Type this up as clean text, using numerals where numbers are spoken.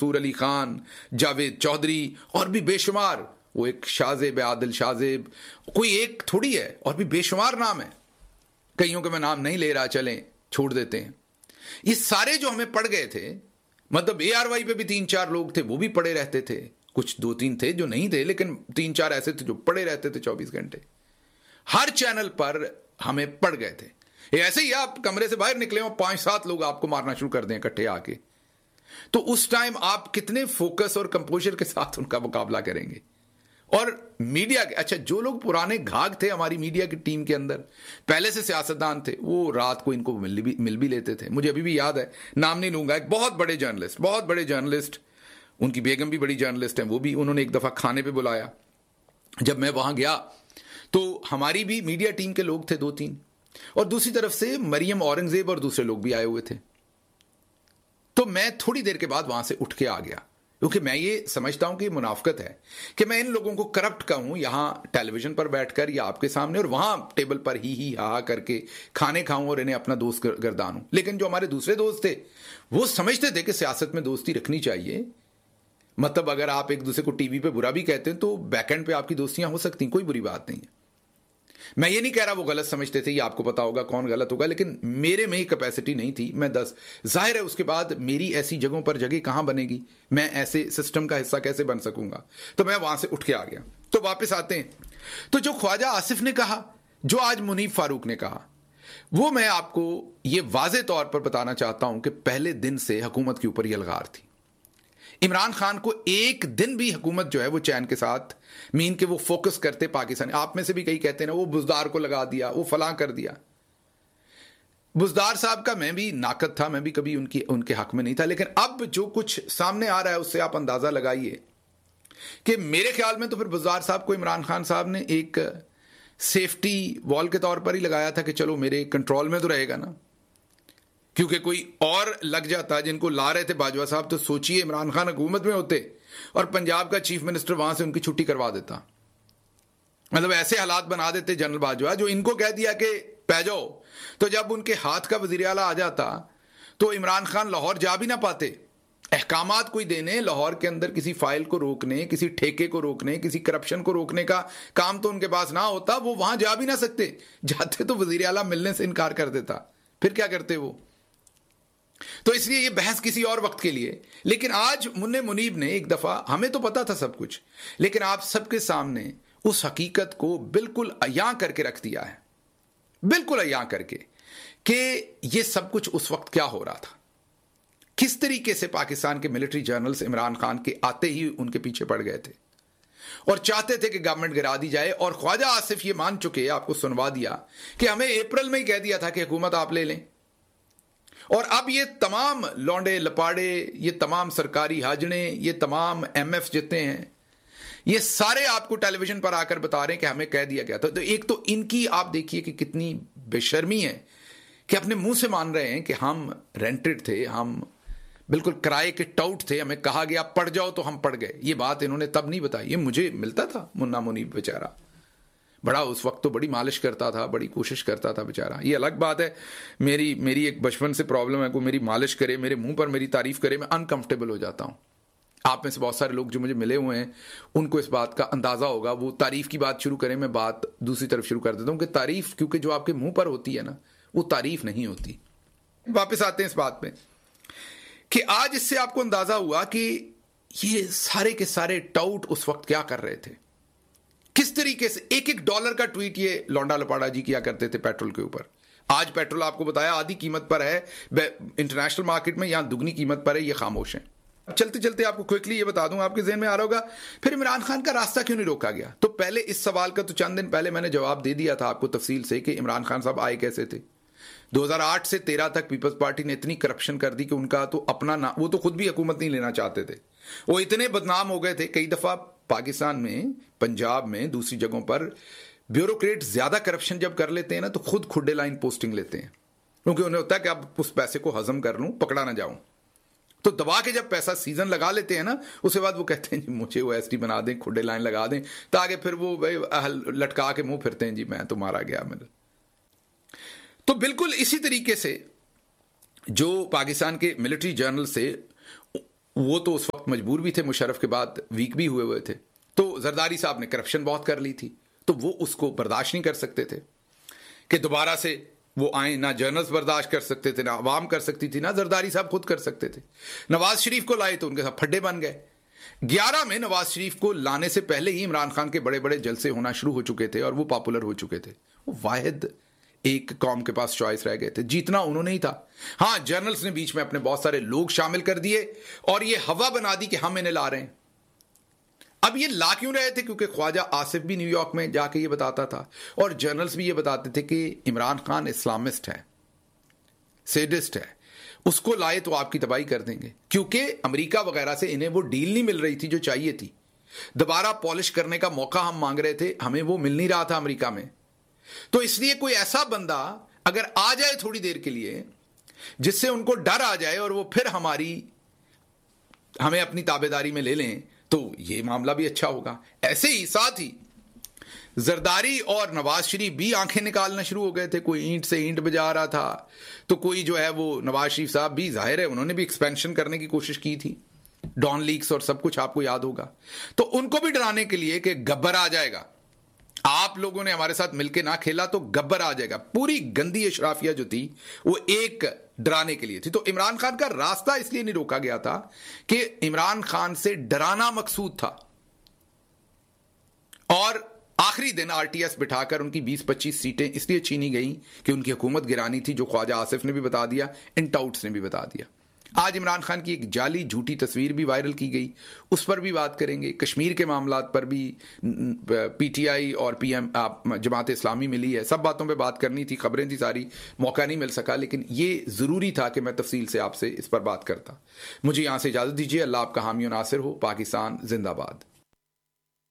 मंसूर अली खान, जावेद चौधरी और भी बेशुमार, वो एक शाहजेब आदिल शाहजेब, कोई एक थोड़ी है, और भी बेशुमार नाम है, कईयों के मैं नाम नहीं ले रहा, चलें छोड़ देते हैं। ये सारे जो हमें पड़ गए थे, मतलब ARY पे भी 3-4 लोग थे, वो भी पड़े रहते थे, कुछ 2-3 थे जो नहीं थे, लेकिन 3-4 ऐसे थे जो पड़े रहते थे 24 घंटे। हर चैनल पर हमें पड़ गए थे। ये ऐसे ही आप कमरे से बाहर निकले और 5-7 लोग आपको मारना शुरू कर दें इकट्ठे आके, तो उस टाइम आप कितने फोकस और कंपोजर के साथ उनका मुकाबला करेंगे। और मीडिया के, अच्छा जो लोग पुराने घाघ थे हमारी मीडिया की टीम के अंदर, पहले से सियासतदान थे, वो रात को इनको मिल भी लेते थे। मुझे अभी भी याद है, नाम नहीं लूंगा, एक बहुत बड़े जर्नलिस्ट, उनकी बेगम भी बड़ी जर्नलिस्ट हैं, वो भी उन्होंने एक दफा खाने पे बुलाया। जब मैं वहां गया तो हमारी भी मीडिया टीम के लोग थे 2-3, और दूसरी तरफ से मरियम औरंगजेब और दूसरे लोग भी आए हुए थे। तो मैं थोड़ी देर के बाद वहां से उठ के आ गया, क्योंकि मैं ये समझता हूं कि मुनाफकत है कि मैं इन लोगों को करप्ट कहूं यहां टेलीविजन पर बैठकर या आपके सामने, और वहां टेबल पर ही हा करके खाने खाऊं और इन्हें अपना दोस्त गर्दानूं। लेकिन जो हमारे दूसरे दोस्त थे वो समझते थे कि सियासत में दोस्ती रखनी चाहिए, मतलब अगर आप एक दूसरे को टीवी पे बुरा भी कहते हैं तो बैकएंड पे आपकी दोस्तियां हो सकती, कोई बुरी बात नहीं है। मैं ये नहीं कह रहा वो गलत समझते थे, ये आपको पता होगा कौन गलत होगा, लेकिन मेरे में ही कैपेसिटी नहीं थी। मैं 10, जाहिर है उसके बाद मेरी ऐसी जगहों पर जगह कहां बनेगी, मैं ऐसे सिस्टम का हिस्सा कैसे बन सकूंगा, तो मैं वहां से उठ के आ गया। तो वापस आते हैं, तो जो ख्वाजा आसिफ ने कहा, जो आज मुनीब फारूक ने कहा, वो मैं आपको ये वाजे तौर पर बताना चाहता हूं कि पहले दिन से हुकूमत के ऊपर यलगार थी। इमरान खान को एक दिन भी हुकूमत जो है वो चैन के साथ मीन के वो फोकस करते पाकिस्तान, आप में से भी कई कहते हैं ना वो बुजदार को लगा दिया, वो फलां कर दिया। बुजदार साहब का मैं भी नाकद था, मैं भी कभी उनके हक में नहीं था, लेकिन अब जो कुछ सामने आ रहा है उससे आप अंदाजा लगाइए कि मेरे ख्याल में तो फिर बुजदार साहब को इमरान खान साहब ने एक सेफ्टी वॉल के तौर पर ही लगाया था कि चलो मेरे कंट्रोल में तो रहेगा ना, क्योंकि कोई और लग जाता जिनको ला रहे थे बाजवा साहब, तो सोचिए इमरान खान हुकूमत में होते और पंजाब का चीफ मिनिस्टर वहां से उनकी छुट्टी करवा देता, मतलब ऐसे हालात बना देते जनरल बाजवा, जो इनको कह दिया कि पै जाओ, तो जब उनके हाथ का वजीर आला आ जाता तो इमरान खान लाहौर जा भी ना पाते। अहकामात कोई देने, लाहौर के अंदर किसी फाइल को रोकने, किसी ठेके को रोकने, किसी करप्शन को रोकने का काम तो उनके पास ना होता, वो वहां जा भी ना सकते, जाते तो वजीर आला मिलने से इनकार कर देता, फिर क्या करते वो। तो इसलिए ये बहस किसी और वक्त के लिए। लेकिन आज मुन्ने मुनीब ने एक दफा, हमें तो पता था सब कुछ, लेकिन आप सबके सामने उस हकीकत को बिल्कुल अयां करके रख दिया है, बिल्कुल अयां करके, कि ये सब कुछ उस वक्त क्या हो रहा था, किस तरीके से पाकिस्तान के मिलिट्री जर्नल्स इमरान खान के आते ही उनके पीछे पड़ गए थे और चाहते थे कि गवर्नमेंट गिरा दी जाए। और ख्वाजा आसिफ ये मान चुके, आपको सुनवा दिया कि हमें अप्रैल में ही कह दिया था कि हुकूमत आप ले लें, और अब ये तमाम लौंडे लपाड़े, ये तमाम सरकारी हाजने, ये तमाम MF जितने हैं, ये सारे आपको टेलीविजन पर आकर बता रहे हैं कि हमें कह दिया गया था। तो एक तो इनकी आप देखिए कि कितनी बेशर्मी है कि अपने मुंह से मान रहे हैं कि हम रेंटेड थे, हम बिल्कुल किराए के टाउट थे, हमें कहा गया पढ़ जाओ तो हम पढ़ गए। ये बात इन्होंने तब नहीं बताई, ये मुझे मिलता था मुन्ना मुनीब बेचारा, बड़ा उस वक्त तो बड़ी मालिश करता था, बड़ी कोशिश करता था बेचारा। ये अलग बात है, मेरी एक बचपन से प्रॉब्लम है, कोई मेरी मालिश करे, मेरे मुंह पर मेरी तारीफ करे, मैं अनकंफर्टेबल हो जाता हूं। आप में से बहुत सारे लोग जो मुझे मिले हुए हैं उनको इस बात का अंदाजा होगा, वो तारीफ की बात शुरू करें, मैं बात दूसरी तरफ शुरू कर देता हूं कि तारीफ, क्योंकि जो आपके मुंह पर होती है ना वो तारीफ नहीं होती। वापस आते हैं इस बात पे कि आज इससे आपको अंदाजा हुआ कि ये सारे के सारे टाउट उस वक्त क्या कर रहे थे, किस तरीके से $1 का ट्वीट ये लौंडा लपाड़ा जी किया करते थे पेट्रोल के ऊपर। आज पेट्रोल आपको बताया आधी कीमत पर है इंटरनेशनल मार्केट में, यहां दुगनी कीमत पर है, ये खामोश है। चलते चलते आपको क्विकली ये बता दूं, आपके ज़हन में आ रहा होगा फिर इमरान खान का रास्ता क्यों नहीं रोका गया। तो पहले इस सवाल का तो चंद दिन पहले मैंने जवाब दे दिया था आपको तफसील से कि इमरान खान साहब आए कैसे थे। 2008 से 13 तक पीपल्स पार्टी ने इतनी करप्शन कर दी कि उनका तो अपना ना, वो तो खुद भी हुकूमत नहीं लेना चाहते थे, वो इतने बदनाम हो गए थे। कई दफा पाकिस्तान में, पंजाब में, दूसरी जगहों पर ब्यूरोक्रेट ज्यादा करप्शन जब कर लेते हैं ना तो खुद खुड्डे लाइन पोस्टिंग लेते हैं, क्योंकि उन्हें होता है कि अब उस पैसे को हजम कर लूं, पकड़ा ना जाऊं। तो दबा के जब पैसा सीजन लगा लेते हैं ना, उसके बाद वो कहते हैं जी मुझे वो एसटी बना दें, खुड्डे लाइन लगा दें, तो आगे फिर वो लटका के मुंह फिरते हैं जी मैं तो मारा गया मेरे। तो बिल्कुल इसी तरीके से जो पाकिस्तान के मिलिट्री जर्नल से, वो तो उस वक्त वक्त मजबूर भी थे, मुशर्रफ के बाद वीक भी हुए थे, तो जरदारी साहब ने करप्शन बहुत कर ली थी, तो वो उसको बर्दाश्त नहीं कर सकते थे कि दोबारा से वो आए। ना जर्नल्स बर्दाश्त कर सकते थे, ना आवाम कर सकती थी, ना जरदारी साहब खुद कर सकते थे। नवाज शरीफ को लाए तो उनके साथ फड्डे बन गए। 11 में नवाज शरीफ को लाने से पहले ही इमरान खान के बड़े बड़े जलसे होना शुरू हो चुके थे और वो पॉपुलर हो चुके थे। वो वाहिद एक कौम के पास चॉइस रह गए थे, जीतना उन्होंने ही था। हाँ, जर्नल्स ने बीच में अपने बहुत सारे लोग शामिल कर दिए और ये हवा बना दी कि हम इन्हें ला रहे हैं। अब ये ला क्यों रहे थे? क्योंकि ख्वाजा आसिफ भी न्यूयॉर्क में जाके ये बताता था और जर्नल्स भी ये बताते थे कि इमरान खान इस्लामिस्ट है, सेडिस्ट है, उसको लाए तो आपकी तबाही कर देंगे। क्योंकि अमेरिका वगैरह से इन्हें वो डील नहीं मिल रही थी जो चाहिए थी। दोबारा पॉलिश करने का मौका हम मांग रहे थे, हमें वो मिल नहीं रहा था अमेरिका में। तो इसलिए कोई ऐसा बंदा अगर आ जाए थोड़ी देर के लिए जिससे उनको डर आ जाए और वो फिर हमें अपनी ताबेदारी में ले लें, तो ये मामला भी अच्छा होगा। ऐसे ही साथ ही जरदारी और नवाज शरीफ भी आंखें निकालना शुरू हो गए थे। कोई ईंट से ईंट बजा रहा था, तो कोई जो है वो नवाज शरीफ साहब भी, जाहिर है उन्होंने भी एक्सपेंशन करने की कोशिश की थी, डॉन लीक्स और सब कुछ आपको याद होगा। तो उनको भी डराने के लिए कि गब्बर आ जाएगा, आप लोगों ने हमारे साथ मिलकर ना खेला तो गब्बर आ जाएगा। पूरी गंदी अशराफिया जो थी वो एक डराने के लिए थी। तो इमरान खान का रास्ता इसलिए नहीं रोका गया था कि इमरान खान से डराना मकसूद था। और आखिरी दिन आरटीएस बिठाकर उनकी 20-25 सीटें इसलिए छीनी गई कि उनकी हुकूमत गिरानी थी, जो ख्वाजा आसिफ ने भी बता दिया, इन टाउट्स ने भी बता दिया। आज इमरान खान की एक जाली झूठी तस्वीर भी वायरल की गई, उस पर भी बात करेंगे। कश्मीर के मामलात पर भी पीटीआई और पीएम जमात इस्लामी मिली है, सब बातों पे बात करनी थी, खबरें थी सारी, मौका नहीं मिल सका, लेकिन ये ज़रूरी था कि मैं तफसील से आपसे इस पर बात करता। मुझे यहाँ से इजाज़त दीजिए। अल्लाह आपका हामी और नासिर हो। पाकिस्तान जिंदाबाद।